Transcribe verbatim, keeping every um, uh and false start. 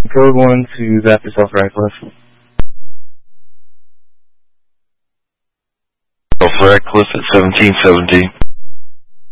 Code one to zap yourself right cliff. Self Radcliffe at seventeen seventy.